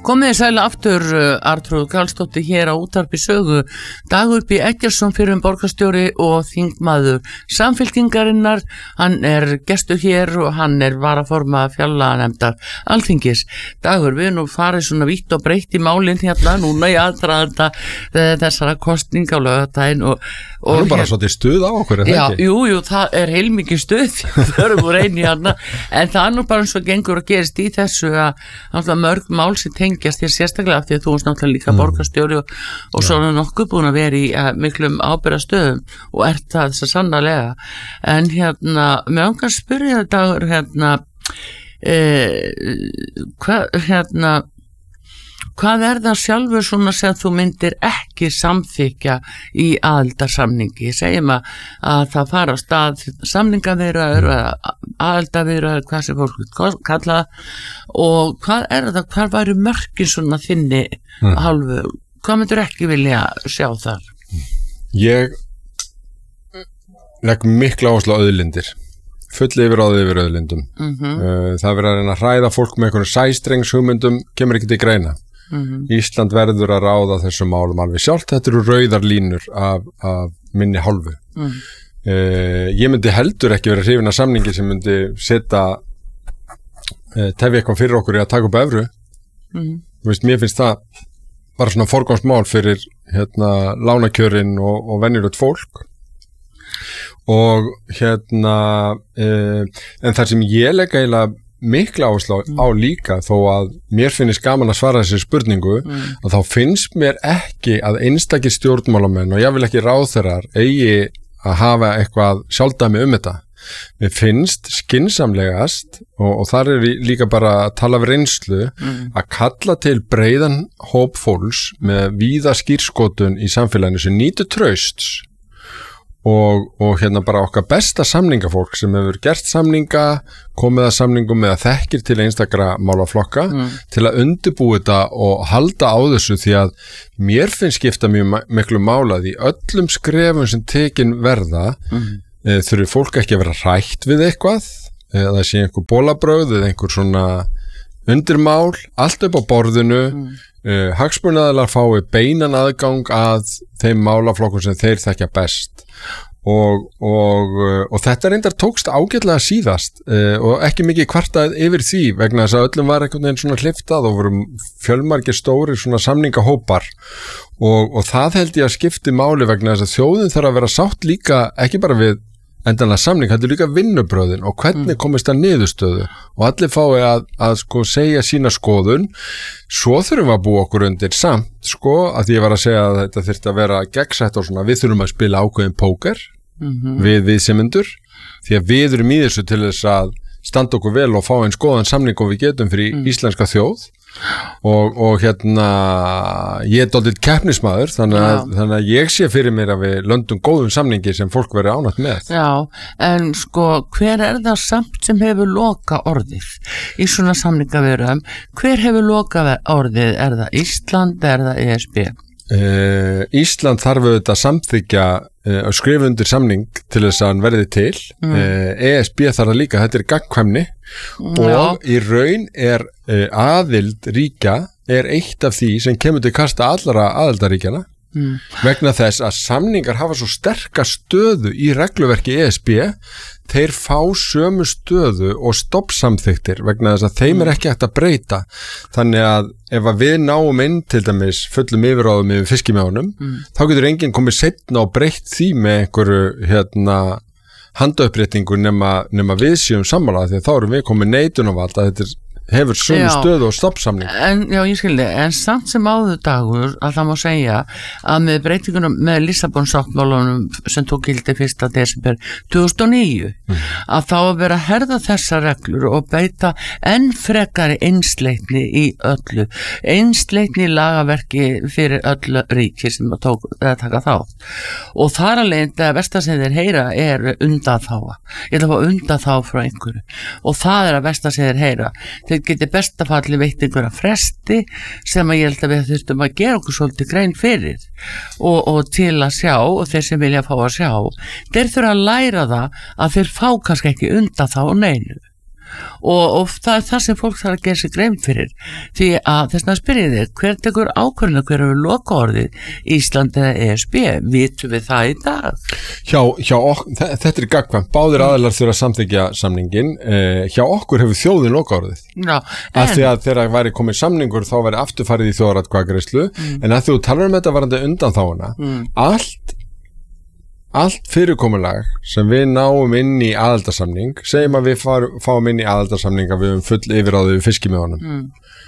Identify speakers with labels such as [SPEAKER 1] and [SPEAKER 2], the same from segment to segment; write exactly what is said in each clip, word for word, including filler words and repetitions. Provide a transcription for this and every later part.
[SPEAKER 1] Komið sæl aftur, Arnþrúður Karlsdóttir hér á útvarpi sögu. Dagur B. Eggertsson fyrrum borgarstjóri og þingmaður Samfylkingarinnar. Hann er gestur hér og hann er varaformaður fjárlaganefndar Alþingis. Dagur, við nú farið svona vítt og breytt í málinn hérna núna í aðdraganda þessara kosninga á laugardaginn og, og
[SPEAKER 2] það er bara svolítið stuð á okkur, er það ekki?
[SPEAKER 1] Jú, jú, það er heilmikið stuð förum úr einu hérna, en það er nú bara eins og gengur að gerist í þessu að mörg mál sem tengjast þér sérstaklega af því að þú varst náttúrulega líka mm. borgarstjóri og, og svona nokkuð búin að vera í uh, miklum ábyrgðastöðum og ert það þess að sannarlega. En hérna, mér langar að spyrja þetta hérna, eh, hvað hérna Hvað er það sjálfur svona sem þú myndir ekki samþykja í aðildarsamningi? Segjum að, að það fara á stað samningaviðræður eða aðildarviðræður, hvað sem fólk kalla og hvað er það, hvað væru mörkin svona þinni mm. hálfu? Hvað myndir ekki vilja sjá þar?
[SPEAKER 2] Ég legg mikla áherslu á auðlindir. Full yfiráð yfir auðlindum. Mm-hmm. Það verður að reyna að hræða fólk með einhvern sæstrengshugmyndum, kemur ekki til greina. Mm-hmm. Ísland verður að ráða þessum málum alveg sjálft. Þetta eru rauðar línur af, af minni hálfu. Mm. Uh, ég myndi heldur ekki vera hrifin af samningi sem myndi setja uh, tefja eitthvað fyrir okkur í að taka upp evru. Mm. Þú veist, mér finnst það bara svona forgangsmál fyrir hérna lánakjörin og, og venjulegt fólk. Og hérna uh, en það sem ég legg eiginlega mikla áherslu á líka, þó að mér finnst gaman að svara þessi spurningu mm. að þá finnst mér ekki að einstakir stjórnmálamenn og ég vil ekki ráðherrar eigi að hafa eitthvað sjálfdæmi um þetta. Mér finnst skynsamlegast og, og þar er líka bara að tala af reynslu mm. að kalla til breiðan hóp fólks með víða skírskotun í samfélaginu sem nýtur trausts Og, og hérna bara okkar besta samningafólk sem hefur gert samninga, komið að samningum með að þekkir til einstakra málaflokka mm. til að undirbúi þetta og halda á þessu því að mér finnst skipta mjög miklu mála því öllum skrefum sem tekin verða mm. e, þurfi fólk ekki að vera hrætt við eitthvað eða það sé einhver bólabrögð eða einhver svona undirmál, allt upp á borðinu mm. e, hagsmunaaðilar fái beinan aðgang að þeim málaflokkum sem þeir þekkja best Og, og, og þetta reyndar tókst ágætlega síðast uh, og ekki mikið kvartað yfir því vegna þess að öllum var einhvern veginn svona hliftað og voru fjölmargir stóri svona samningahópar og, og það held ég að skipti máli vegna þess að þjóðin þarf að vera sátt líka ekki bara við endanlega samning, þetta er líka vinnubröðin og hvernig mm. komist það niðurstöðu og allir fái að, að sko segja sína skoðun, svo þurfum við að búa okkur undir samt, sko, að því ég var að segja að þetta þyrfti að vera gegnsætt og svona, við þurfum að spila ákveðin póker mm-hmm. við viðsemjendur, því að við erum í þessu til þess að standa okkur vel og fá eins góðan samning og við getum fyrir mm. íslenska þjóð og, og hérna ég er dálítið keppnismadur þannig að, þannig að ég sé fyrir mér að við löndum góðum samningi sem fólk verið ánægt með.
[SPEAKER 1] Já, en sko hver er það samt sem hefur loka orðið í svona samningaviðræðum? Hver hefur loka orðið? Er það Ísland, er það E S B?
[SPEAKER 2] Uh, Ísland þarf auðvitað að samþykja uh, að skrifa undir samning til þess að hann verði til mm. uh, E S B þarf það líka, þetta er gagnkvæmni mm, og já. Í raun er uh, aðild ríkja er eitt af því sem kemur til kasta allara aðildaríkjana mm. vegna þess að samningar hafa svo sterka stöðu í regluverki E S B þeir fá sömu stöðu og stoppsamþyktir vegna þess að þeim er ekki hægt að breyta þannig að ef að við náum inn til dæmis fullum yfiráðum yfir fiskimjánum mm. þá getur enginn komið seinna og breytt því með einhverju hérna handauppréttingu nema, nema við séum sammála því að þá erum við komið neitunarvald að þetta er hefur sömu stöðu og stoppsamning.
[SPEAKER 1] En, já, ég skildi, en samt sem áður Dagur að það má segja að með breytingunum með Lissabon-sáttmálanum sem tók gildi fyrsta desember tvö þúsund og níu mm. að þá að vera að herða þessar reglur og beita enn frekari einsleitni í öllu einsleitni í lagaverki fyrir öllu ríki sem að, tók, að taka þátt og þar alveg það versta sem þeir heyra er undanþága ég ætla að fá undanþá frá einhverju og það er að versta sem þeir heyra þeir geti bestafalli veitt einhverja fresti sem að ég held að við þurftum að gera okkur svolítið grein fyrir og, og til að sjá og þeir sem vilja fá að sjá þeir þurfa að læra það að þeir fá kannski ekki undan þá neinu og, og það er það sem fólk þarf að gera sig grein fyrir því að þess að spyrja þig hver tekur ákvörðuna, hver hefur lokaorðið Ísland eða E S B, vitum við það í dag?
[SPEAKER 2] Hjá, hjá ok, þetta er gagkvæmt, báðir aðilar þurfa að samþykkja samningin, eh, hjá okkur hefur þjóðin lokaorðið.
[SPEAKER 1] Já, en
[SPEAKER 2] Af því að þegar væri komið samningur þá væri afturfarið í þjóðaratkvæðagreiðslu, mm. en að þú talar um þetta varandi undanþáguna, mm. allt allt fyrirkomulag sem við náum inn í aðildarsamning, segjum að við far, fáum inn í aðildarsamning að við höfum full yfiráðu við fiskimiðunum mm.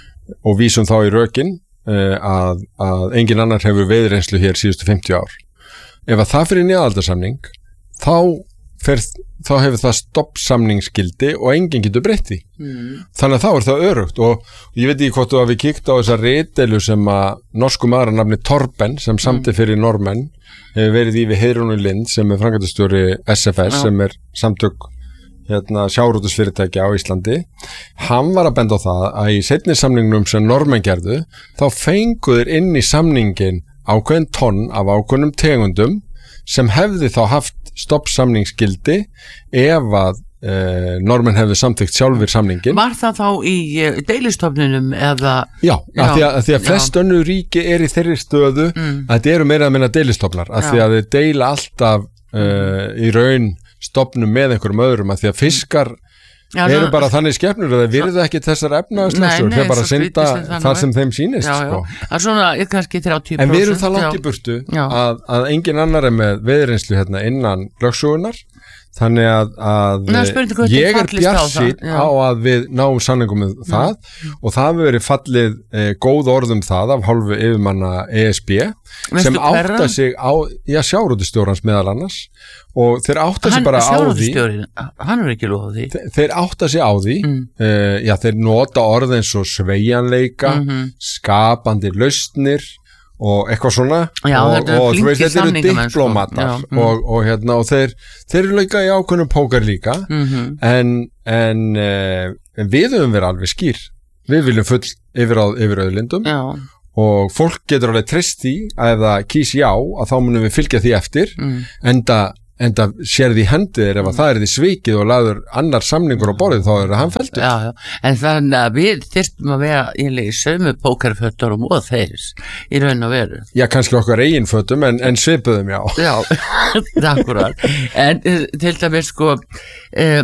[SPEAKER 2] og vísum þá í rökin uh, að, að engin annar hefur veiðreynslu hér síðustu fimmtíu ár. Ef að það fyrir inn í aðildarsamning þá, fer, þá hefur það stoppsamningsgildi og enginn getur breytt því. Mm. Þannig að þá er það örugt og ég veit ekki hvort þú hafi kíkt á þessa ritdeilu sem að norsku maður nafni Torben sem samti fyrir normenn hefur verið í við Heiðrúnu Lind sem er framkvæmdastjóri S F S, já. Sem er samtök hérna, sjávarútvegsfyrirtækja á Íslandi. Hann var að benda á það að í seinni samningnum sem normenn gerðu þá fenguður inn í samningin ákveðin tonn af ákveðnum tegundum sem hefði þá haft stoppsamningsgildi ef að Uh, normenn hefði samþykkt sjálfur samningin.
[SPEAKER 1] Var það þá í uh, deilistofnunum eða?
[SPEAKER 2] Já, já af því að, að, því að flest önnur ríki er í þeirri stöðu mm. að þetta eru meira að minna deilistofnar af því að þeir deila alltaf uh, í raun stofnum með einhverjum öðrum af því að fiskar já, eru ná, bara þannig skepnur að þeir virða ekki þessar efnaðarslösur, þeir bara synda þar sem þeim sýnist. Já, sko.
[SPEAKER 1] já. Svona, kannski þrjátíu prósent.
[SPEAKER 2] En við erum það langt í burtu að, að engin annar er með veiðreynslu hérna innan lögsögunar. Þannig að, að
[SPEAKER 1] Ná,
[SPEAKER 2] ég er bjartsýnn á, á að við náum sanningum með það mm. og það hefur verið fallið e, góð orðum það af hálfu yfirmanna E S B Veistu sem átta sig á, já, sjávarútvegsstjórans meðal annars og þeir átta sig bara á því
[SPEAKER 1] hann er ekki lofað því
[SPEAKER 2] þeir, þeir átta sig á því mm. e, já, þeir nota orð eins og sveigjanleika mm -hmm. skapandi lausnir og eitthvað svona
[SPEAKER 1] já,
[SPEAKER 2] og, og þú veist þetta eru diplómatar
[SPEAKER 1] mm.
[SPEAKER 2] og, og hérna og þeir þeir eru líka í ákveðnum póker líka mm -hmm. en, en, eh, en við höfum verið alveg skýr við viljum full yfiráð yfir auðlindum já. Og fólk getur alveg treyst því að ef það kýs já að þá munum við fylgja því eftir mm. enda en það sér því hendur ef að það er því svikið og laður annar samningur á borðið þá er það hann feldur.
[SPEAKER 1] Já, já, en þannig að við þyrstum að vera í sömu pókerfötunum og þeir í raun og veru.
[SPEAKER 2] Já, kannski okkar eigin fötum en, en svipuðum, já.
[SPEAKER 1] Já, akkurat. En til dæmis sko, eh,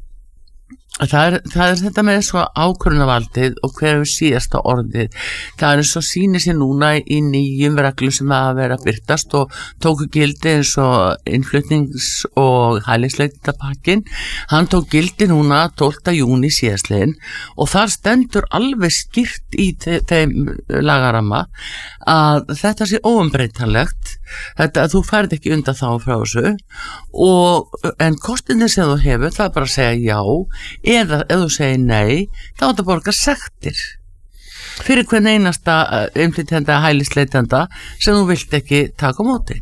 [SPEAKER 1] Það er, það er þetta með svo ákvörðunarvaldið og hver hefur síðasta orðið. Það er eins og sýnir sér núna í nýjum reglum sem að vera byrtast og tóku gildi eins og innflutnings- og hælisleitendapakkin. Hann tók gildi núna tólfta júní síðastliðinn og þar stendur alveg skýrt í te- þeim lagarama að þetta sé óumbreytanlegt, þetta að þú færð ekki undan þá frá þessu og en kostinni sem þú hefur það er bara að segja já eða ef þú segir nei þá er þetta borga sektir fyrir hvern einasta innflytjenda hælisleitenda sem þú vilt ekki taka á móti.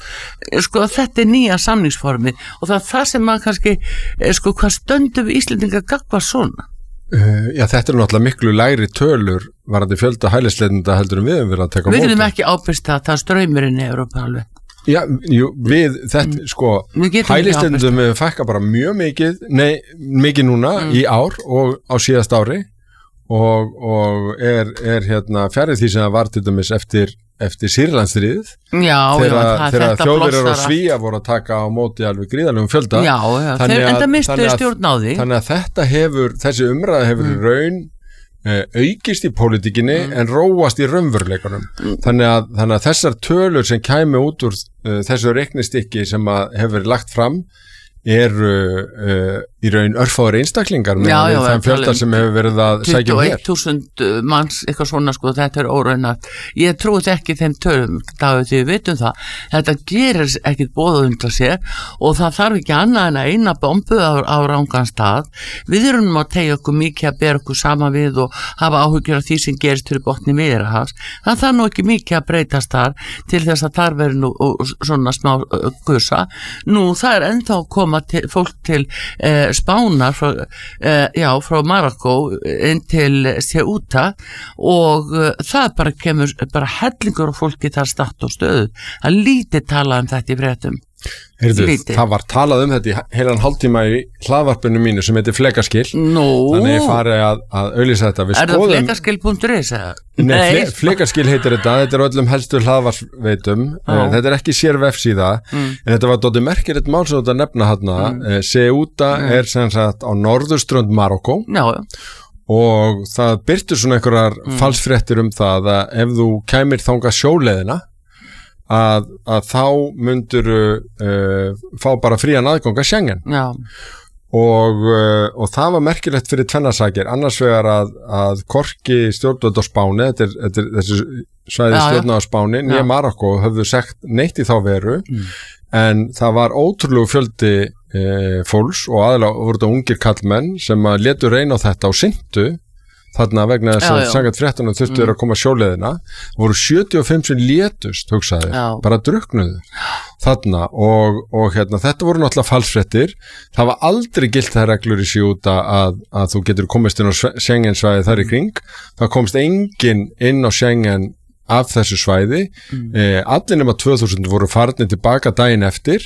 [SPEAKER 1] Sko þetta er nýja samningsformi og það er það sem maður kannski sko hvað stöndum við Íslendingar gagnvart svona.
[SPEAKER 2] Uh, já, þetta er náttúrulega miklu lægri tölur varandi fjölda hælisleitenda heldur en við höfum verið að taka á móti.
[SPEAKER 1] Við getum ekki ábyrgst það, það ströymurinn í Evrópa alveg.
[SPEAKER 2] Já, jú, við, þetta, mm. sko, hælisleitendum við fækka bara mjög mikið, nei, mikið núna mm. í ár og á síðast ári og, og er, er hérna fjarið því sem það var til dæmis eftir eftir Sýrlandsstríðið þegar Þjóðverjar og Svía voru að taka á móti alveg gríðarlegum fjölda
[SPEAKER 1] já, já, þeir enda mistuðu stjórn á því
[SPEAKER 2] þannig að þetta hefur, þessi umræða hefur mm. raun eh, aukist í pólitíkinni mm. en róast í raunveruleikunum mm. þannig, að, þannig að þessar tölur sem kæmi út úr uh, þessu reiknistykki sem að hefur verið lagt fram eru uh, í raun örfáður einstaklingar með þeim fjölda sem hefur verið að sækja um hér.
[SPEAKER 1] tuttugu og eitt þúsund manns, eitthvað svona sko, þetta er óraunat. Ég trúið ekki þeim tölum, það því við vitum það. Þetta gerir ekkit boðað undan sér og það þarf ekki annað en að eina bombu á, á rangan stað. Við erum að tegja okkur mikið að bera okkur saman við og hafa áhyggjur af því sem gerist fyrir botni Miðjarðarhafs. Það þarf nú ekki mikið að breytast þar til þess að þar veri nú svona smá uh, gusa. Nú það er ennþá að koma til, fólk til uh, Spánar frá, uh, já, frá Marokko inn til Ceuta og uh, það bara kemur bara hellingur og fólki þar statt og stöðu. Það lítið talað um þetta í fréttum.
[SPEAKER 2] Heyrðu,
[SPEAKER 1] lítið.
[SPEAKER 2] það var talað um þetta í heilan hálftíma í hlaðvarpinu mínu sem heitir Flekaskil.
[SPEAKER 1] Nú.
[SPEAKER 2] Þannig ég fari að, að auglýsa þetta. Við
[SPEAKER 1] Er
[SPEAKER 2] skoðum...
[SPEAKER 1] það flekaskil punktur is?
[SPEAKER 2] Nei, fle Flekaskil heitir þetta, þetta er öllum helstu hlaðvarpveitum, þetta er ekki sér vefsíða, mm. en þetta var dóttir merkilegt mál sem þetta nefna hérna, mm. Ceuta mm. er sem sagt á norðurströnd Marokkó.
[SPEAKER 1] Já,
[SPEAKER 2] og það byrtu svona einhverjar mm. falsfréttir um það að ef þú kæmir þangað sjóleiðina Að, að þá myndur uh, fá bara frían aðgang að Schengen.
[SPEAKER 1] Já.
[SPEAKER 2] Og, uh, og það var merkilegt fyrir tvennasakir, annars vegar að, að korki stjórnvöld á Spáni, þetta er, þetta er þessi svæði stjórnvöld á Spáni, nýja Marokkó höfðu sagt neitt í þá veru, mm. en það var ótrúlegu fjöldi uh, fólks og aðalega voru þetta ungir kallmenn sem að letu reyna á þetta og syntu þarna vegna þess að samkvæmt fréttunum þurftu þeir mm. að koma sjóleiðina, voru sjötíu og fimm sem létust, hugsaði, já. bara druknuðu þarna og, og hérna, þetta voru náttúrulega falsfréttir, það var aldrei gilt það reglur í Ceuta að, að þú getur komist inn á Schengen svæði þar í kring, það komst enginn inn á Schengen af þessu svæði, mm. eh, allir nema tvö þúsund voru farnir tilbaka daginn eftir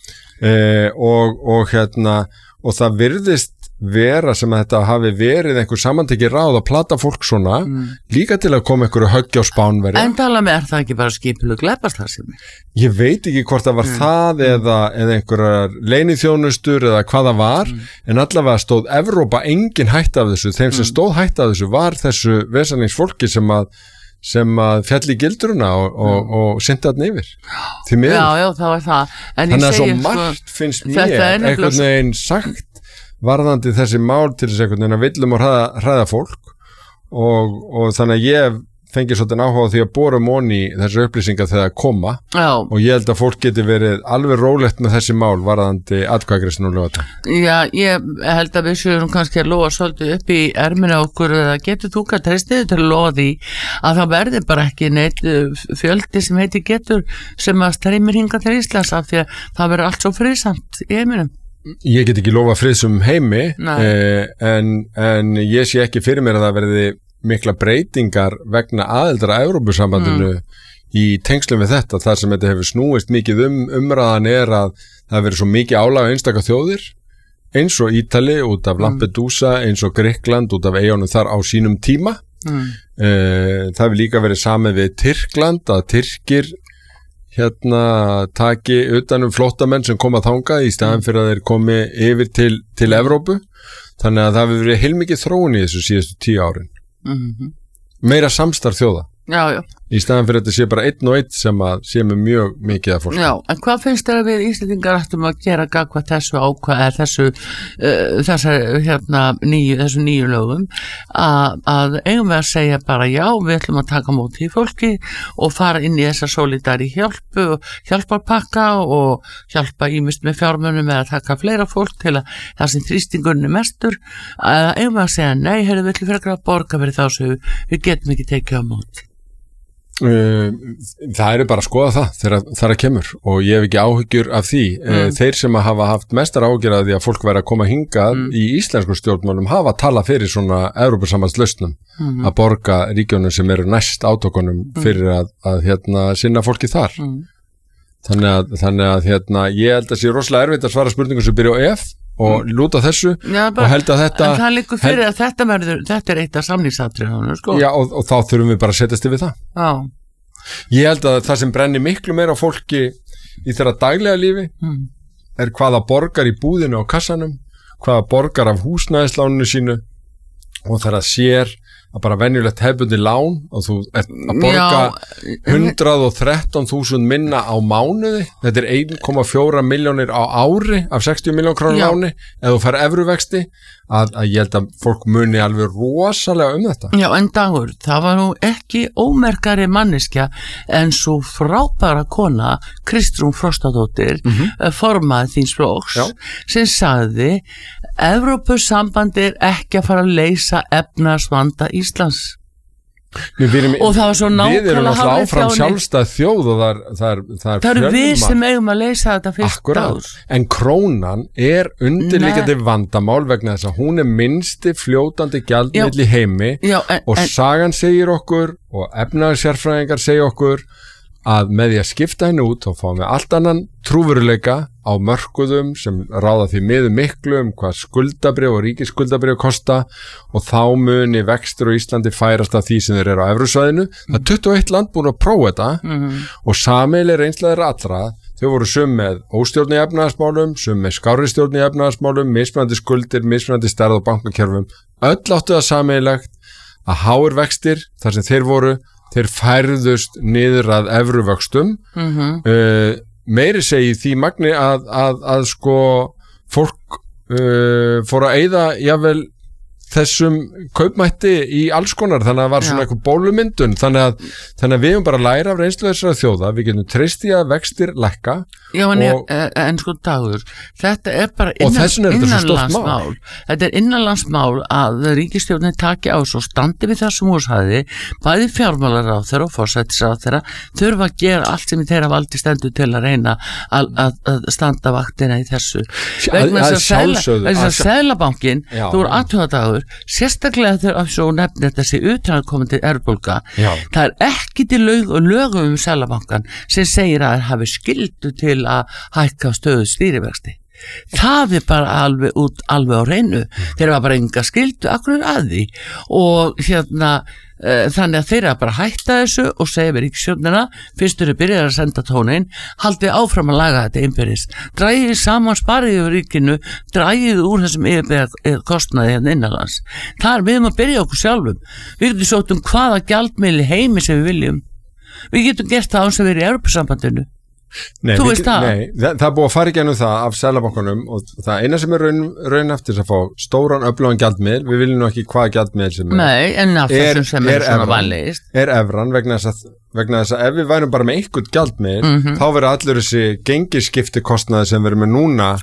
[SPEAKER 2] eh, og, og hérna, og það virðist vera sem að þetta hafi verið einhver samantekið ráð að plata fólk svona mm. líka til að koma einhverju höggja á Spánverja.
[SPEAKER 1] En tala með, er það ekki bara skipulög glæpastarfsemi?
[SPEAKER 2] Ég veit ekki hvort það var mm. það eða, eða einhverjar leyniþjónustur eða hvað það var, mm. en allavega stóð Evrópa engin hætt af þessu, þeim sem stóð hætt af þessu var þessu vesaningsfólki sem að sem að fjalli gildruna og, og, og, og synda þarna yfir. Því miður.
[SPEAKER 1] Já, já, það var það. En
[SPEAKER 2] þannig að svo margt finnst mér einhvern veginn sagt varðandi þessi mál til þess einhvern veginn að villum og hræða, hræða fólk og, og þannig að ég fengi svolítið áhuga því að bora moni þessu upplýsingar þegar það koma
[SPEAKER 1] Já.
[SPEAKER 2] og ég held að fólk geti verið alveg rólegt með þessi mál varðandi atkvæðagreiðslu og lögata.
[SPEAKER 1] Já, ég held að við séum kannski að lofa svolítið upp í ermina okkur eða getur þú hvað treystiði til að lofa því að það verði bara ekki neitt fjöldi sem heiti getur sem að streymir hinga til Íslands af því að það verður allt svo friðsamt í heiminum.
[SPEAKER 2] Ég get ekki lofa friðsum heimi eh, en, en ég sé ekki fyrir mér að það verði mikla breytingar vegna aðeldra að Evrópusambandinu mm. í tengslum við þetta, þar sem þetta hefur snúist mikið um umræðan er að það verður svo mikið álag á einstaka þjóðir eins og Ítali út af Lampedusa, eins og Grikkland út af eyjunum þar á sínum tíma mm. eh, það hefur líka verið samið við Tyrkland, að Tyrkir hérna taki utanum flóttamenn sem koma þangað í staðan fyrir að þeir komi yfir til, til Evrópu, þannig að það hefur verið heilmikið þróun í þessu síðustu tíu árin mm-hmm. meira samstarf þjóða
[SPEAKER 1] já, já.
[SPEAKER 2] í staðan fyrir að þetta sé bara einn og einn sem að sé með mjög mikið af fólk.
[SPEAKER 1] Já, en hvað finnst þér að við Íslendingar ættum að gera gagnvart þessu ákvað eða þessu uh, þessu hérna nýju, þessu nýju lögum að, að eigum við að segja bara já, við ætlum að taka móti í fólki og fara inn í þessa solidari hjálpu og hjálparpakka og hjálpa ímist með fjármunum eða taka fleira fólk til að það sem þrýstingurinn er mestur að eigum við að segja nei, heyrðu, við ætlum frekar að borga fyrir þá sem við, við getum ekki tekið á móti.
[SPEAKER 2] Það eru bara að skoða það þegar það kemur og ég hef ekki áhyggjur af því mm. þeir sem að hafa haft mestar áhyggjur af því að fólk væri að koma hingað mm. í íslensku stjórnmálum hafa talað fyrir svona Evrópusambanslausnum mm. að borga ríkjónum sem eru næst átökunum fyrir að, að hérna, sinna fólki þar mm. þannig að, þannig að hérna, ég held að sé rosalega erfitt að svara spurningum sem byrja á ef og mm. lúta þessu já, bara, og held að þetta
[SPEAKER 1] en það liggur fyrir að þetta verður þetta er eitt af samningsatriðunum sko.
[SPEAKER 2] Já, og, og þá þurfum við bara að setjast yfir það
[SPEAKER 1] já.
[SPEAKER 2] Ég held að það sem brennir miklu meira á fólki í þeirra daglega lífi mm. er hvaða borgar í búðinu á kassanum, hvaða borgar af húsnæðisláninu sínu og þegar það sér að bara venjulegt hefbundi lán og þú ert að borga hundrað og þrettán þúsund minna á mánuði, þetta er einn komma fjórar milljónir á ári af sextíu milljón krónur láni, eða þú fær evruvexti að, að ég held að fólk muni alveg rosalega um þetta.
[SPEAKER 1] Já, en Dagur, það var nú ekki ómerkari manneskja en svo frábæra kona Kristrún Frostadóttir mm-hmm. formaði þíns flokks sem sagði Evrópusambandi er ekki að fara að leysa efnahagsvanda Íslands.
[SPEAKER 2] Erum,
[SPEAKER 1] og það var svo nákvæmlega
[SPEAKER 2] við erum alltaf áfram sjálfstæð þjóð og það er, það er, það er
[SPEAKER 1] það eru við sem eigum að leysa þetta fyrst ás.
[SPEAKER 2] En krónan er undirliggjandi vandamál vegna þess að hún er minnsti fljótandi gjaldmiðll í heimi já, en, og en, sagan segir okkur og efnahagssérfræðingar segir okkur að með því að skipta henni út þá fáum við allt annan trúveruleika á mörkuðum sem ráða því miður miklu um hvað skuldabrif og ríkisskuldabrif kosta og þá muni vextir á Íslandi færast af því sem þeir eru á evrusvæðinu. Það er tuttugu og eitt land búin að prófa þetta mm-hmm. og sameiginleg reynsla þeirra allra. Þau voru sum með óstjórn í efnahagsmálum, sum með skárri stjórn í efnahagsmálum, mismunandi skuldir, mismunandi stærð og bankakerfum. Öll áttu það sameiginlegt að háir vextir þar sem þeir voru þeir færðust niður að evruvöxtum mm-hmm. uh, meiri segi því magni að, að, að sko fólk uh, fór að eyða jável þessum kaupmætti í alls konar þannig að það var svona eitthvað bólumyndun þannig að, þannig að við erum bara að læra af reynslu þessara þjóða, við getum treyst í að vextir lækka.
[SPEAKER 1] Já en, og, ég, en sko Dagur, þetta er bara innan, er innanlandsmál þetta er innanlandsmál að ríkisstjórnin taki á svo standi við það sem húshaði, bæði fjármálaráðherra og forsætisráðherra þurfa að gera allt sem í þeirra valdi stendur til að reyna að, að, að standa vaktina í þessu vegna þess að Seðlabankinn þú eru aðtöða Dagur sérstaklega þegar svo nefnir þetta sé utanaðkomandi erbólga, það er ekki til lög og lögum um Seðlabankann sem segir að það hafi skyldu til að hækka stöðu stýrivexti. Það er bara alveg út, alveg á reynu. Þeir var bara enga skyldu, akkur er að því og hérna uh, þannig að þeir bara hætta þessu og segja við ríkisstjórnina, fyrst eru byrjar að senda tónin, haldið áfram að laga þetta innbyrðis. Dragið saman sparið yfir ríkinu, dragið úr þessum yfirbyrðar kostnaði hérna innanlands. Það er við um að byrja okkur sjálfum. Við getum sótt um hvaða gjaldmiðli heimi sem við viljum. Við getum gert það án sem við erum í Evrópusambandinu.
[SPEAKER 2] Nei,
[SPEAKER 1] þú
[SPEAKER 2] við,
[SPEAKER 1] veist það?
[SPEAKER 2] Nei, það, það er búið að fara í gennum það af Seðlabankanum og það eina sem er raun, raun eftir að fá stóran öflugan gjaldmiðl, við viljum nú ekki hvaða gjaldmiðl sem er.
[SPEAKER 1] Nei, en af þessum sem er, er svona vanlegist.
[SPEAKER 2] Er evran vegna þess að, vegna þess að ef við værum bara með einhvern gjaldmiðl, mm-hmm. þá verður allur þessi gengisskipti kostnaði sem við erum með núna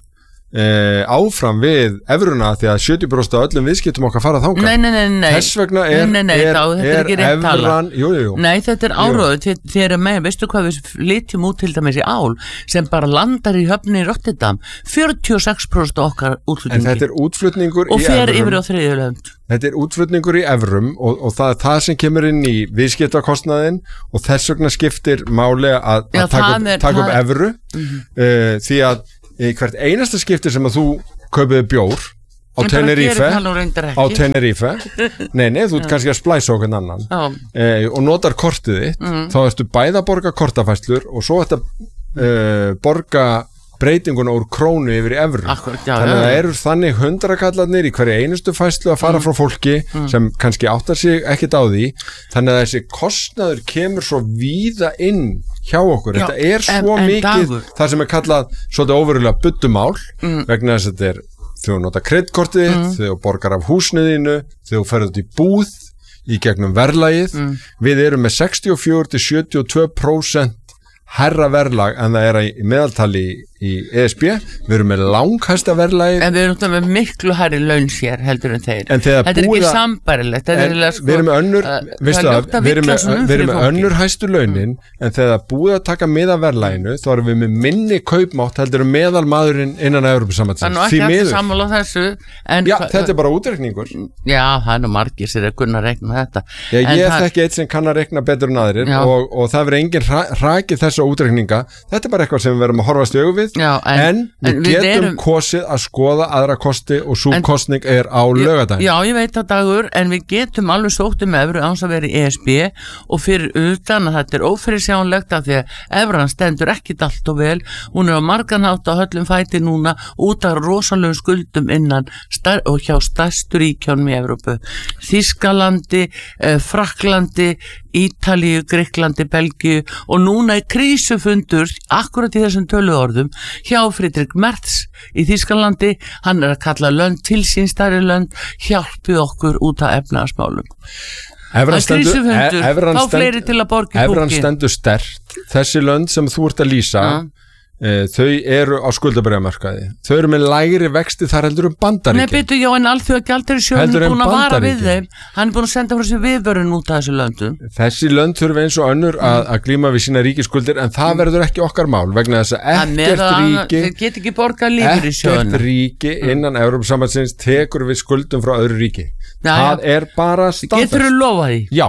[SPEAKER 2] Eh, áfram við evruna því að sjötíu prósent af öllum viðskiptum okkar fara þangað.
[SPEAKER 1] Nei, nei, nei, nei.
[SPEAKER 2] Þess vegna er,
[SPEAKER 1] nei, nei,
[SPEAKER 2] er,
[SPEAKER 1] þá, er, er
[SPEAKER 2] evran jú, jú, jú.
[SPEAKER 1] Nei, þetta er áróðu þér er með, veistu hvað við litjum út til dæmis í ál sem bara landar í höfni í Rotterdam fjörutíu og sex prósent okkar útflutningi.
[SPEAKER 2] En þetta er útflutningur
[SPEAKER 1] og
[SPEAKER 2] í
[SPEAKER 1] fer
[SPEAKER 2] evrum
[SPEAKER 1] yfir á þriðju lönd.
[SPEAKER 2] Þetta er útflutningur í evrum og, og það er það sem kemur inn í viðskiptakostnaðinn og þess vegna skiptir máli að, að taka upp, taka upp evru mm-hmm. uh, því að í hvert einasta skipti sem að þú kaupiði bjór á Tenerife á Tenerife nei, nei, þú ert kannski að splæsa okkur annan eh, og notar kortið þitt mm. þá ertu bæða að borga kortafæslur og svo ertu að eh, borga breytinguna úr krónu yfir í evru. Akkurat, já, þannig að það eru þannig hundrakallarnir í hverju einustu fæslu að fara mm. frá fólki mm. sem kannski áttar sig ekkert á því þannig að þessi kostnaður kemur svo víða inn hjá okkur. Já, þetta er svo en, en mikið dagur. Það sem er kallað svolítið óverulega buddumál mm. vegna þess að þetta er þegar þú nota kreditkortið þitt, mm. þegar þú borgar af húsnæðinu, þegar þú ferð út í búð í gegnum verðlagið. Mm. Við erum með sextíu og fjögur til sjötíu og tvö prósent herra verðlag en það er í meðaltali í E S B, við erum með langhæsta verðlagi
[SPEAKER 1] en við erum með miklu hærri laun sér heldur en þeir en þetta er ekki sambarilegt
[SPEAKER 2] en sko, við erum með önnur uh, að, við erum með, við erum með önnur hæstu launin mm. en þegar það búið að taka miða verðlaginu þá erum við með minni kaupmátt heldur en meðal maðurinn innan Evrópusambandsins
[SPEAKER 1] því miður þessu, en,
[SPEAKER 2] já, þetta er bara útreikningur
[SPEAKER 1] já, það er nú margir sem er að kunna að reikna þetta
[SPEAKER 2] já, ég er þekki eitt sem kann að reikna betur en aðrir og, og það verður engin hrakið þessa útreikninga þetta er bara eitthvað sem við verðum að horfast í augu við Já, en, en við en getum við erum, kosið að skoða aðra kosti og svo kostning er á laugardaginn.
[SPEAKER 1] Já, ég veit það Dagur, en við getum alveg sótt um evru án að vera í E S B og fyrir utan að þetta er ófyrirsjánlegt af því að evran stendur ekkit allt og vel, hún er á marganhátt á höllum fæti núna út af rosalegum skuldum innan star- og hjá stærstu ríkjánum í Evrópu. Þýskalandi, eh, Frakklandi, Ítalíu, Greiklandi, Belgíu og núna er krísufundur akkurat í þessum töluorðum hjá Friedrich Merz í Þýskalandi, hann er að kalla lönd til sín stærri lönd, hjálpi okkur út af efnahagsmálum.
[SPEAKER 2] Evran stendur,
[SPEAKER 1] þá fleiri til að borga í búki.
[SPEAKER 2] Evran stendur sterkt, þessi lönd sem þú ert að lýsa ja. E, þau eru á skuldabréfamarkaði þau eru með lægri vexti þar heldur um Bandaríkin. Nei,
[SPEAKER 1] byrju, já, en alþjóða gjaldeyrisjóðurinn er búin að vara við þeim hann er búin að senda frá sér viðvörun út af þessu löndum.
[SPEAKER 2] Þessi lönd þurfa eins og önnur að, að glíma við sína ríkisskuldir en það verður ekki okkar mál vegna þess að ekkert ríki
[SPEAKER 1] þeir get ekki borgað lífeyrissjóðina
[SPEAKER 2] ekkert ríki innan Evrópusambandsins tekur við skuldum frá öðru ríki. Já, það já. Er bara staðfest.
[SPEAKER 1] Geturðu lofað því?
[SPEAKER 2] Já.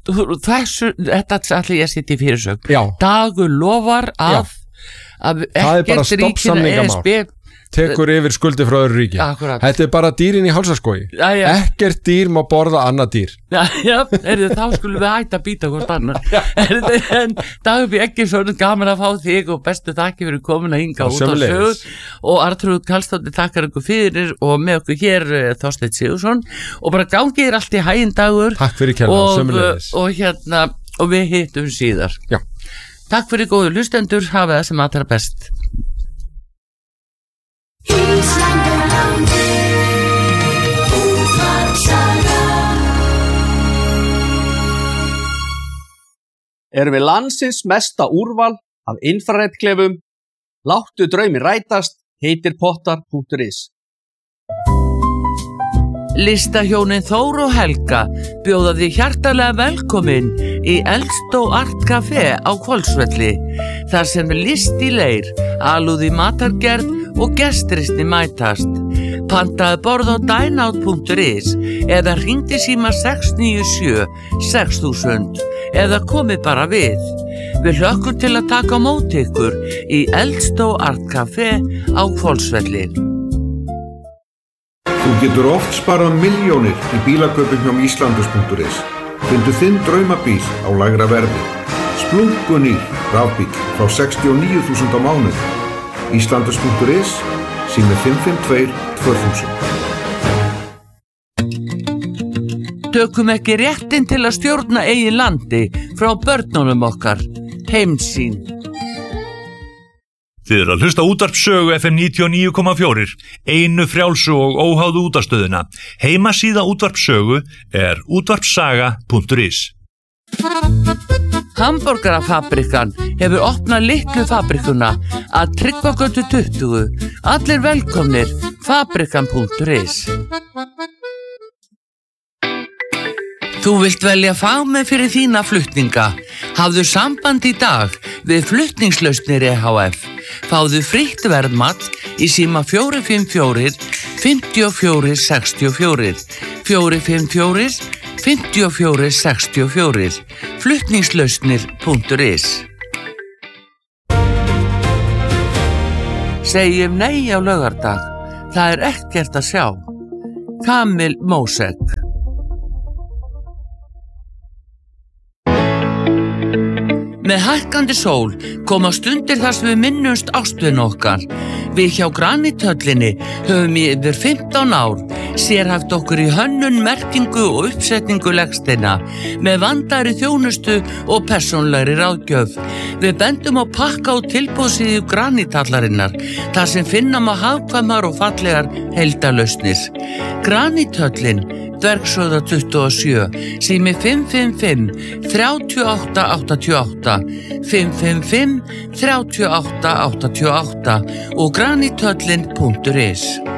[SPEAKER 1] þessu, þetta allir ég sitt í fyrirsögn.
[SPEAKER 2] Já.
[SPEAKER 1] Dagur lofar að, að ekkert ríkina E S B
[SPEAKER 2] tekur yfir skuldi frá öðru ríki.
[SPEAKER 1] Akkurat.
[SPEAKER 2] Þetta er bara dýrin í hálsaskogi.
[SPEAKER 1] Já, já.
[SPEAKER 2] Ekkert dýr má borða annað dýr.
[SPEAKER 1] Já, já, er þá skulum við hætta að býta hvort annar. En Dagur B. Eggertsson, gaman að fá þig og bestu þakki fyrir komin að hinga út á sögur og Arnþrúður Karlsdóttir takkar ykkur fyrir og með okkur hér Þorsteinn Sigurðsson og bara gangi þér allt í haginn Dagur.
[SPEAKER 2] Takk fyrir kærlega, sömuleiðis.
[SPEAKER 1] Og hérna, og við hittum síðar.
[SPEAKER 2] Já.
[SPEAKER 1] Takk fyrir góðu hlustendur, hafa það sem allra best.
[SPEAKER 3] Erum við landsins mesta úrval af infraredklefum, láttu draumi rætast, heitir pottar punktur is.
[SPEAKER 1] Listahjónin Þór og Helga bjóða því hjartalega velkomin í Eldstó Art Café á Hvolsvelli, þar sem list í leir, alúð í matargerð og gestristi mætast. Pantaðu borð á dineout punktur is eða hringdu í síma sex níu sjö sex þúsund eða komið bara við. Við hlökkum til að taka á móti ykkur í Eldstó Art Café á Hvolsvelli.
[SPEAKER 4] Þú getur oft sparað milljónir í bílakaupum hjá Íslandus punktur is. Fyndu þinn draumabíl á lægra verði. Splunkunýr rafbíl frá sextíu og níu þúsund á mánuði. Íslandus punktur is, sími fimm fimm tvö tvö þúsund.
[SPEAKER 1] Tökum ekki réttin til að stjórna eigin landi frá börnunum okkar. Heimsýn.
[SPEAKER 5] Þið eru að hlusta útvarpssögu F M níutíu og níu komma fjögur, einu frjálsu og óháðu útvarpsstöðina. Heimasíða útvarpssögu er útvarpssaga punktur is.
[SPEAKER 1] Hamborgarafabrikan hefur opnað litlu fabrikuna að Tryggvagötu tuttugu. Allir velkomnir, fabrikan punktur is. Þú vilt velja fagmenn fyrir þína flutninga. Hafðu samband í dag við Flutningslausnir E H F. Fáðu frítt verðmat í síma fjögur fimm fjögur fimm fjögur sex fjögur, fjögur fimm fjögur fimm fjögur sex fjögur, flutningslausnir punktur is. Segjum nei á laugardag. Það er ekkert að sjá. Kamil Mósek. Með hækkandi sól koma stundir þar sem við minnumst ástvin okkar. Við hjá Granithöllinni höfum í yfir fimmtán ár sérhæft okkur í hönnun, merkingu og uppsetningu legsteina með vandaðri þjónustu og persónlegri ráðgjöf. Við bendum á pakka og tilboðsíðu Granithallarinnar þar sem finna má hagkvæmar og fallegar heildarlausnir. Granithöllin, Dvergshöfða tuttugu og sjö, sími fimm fimm fimm þrjú átta átta átta, fimm fimm fimm þrjú átta átta átta og granithöllin punktur is.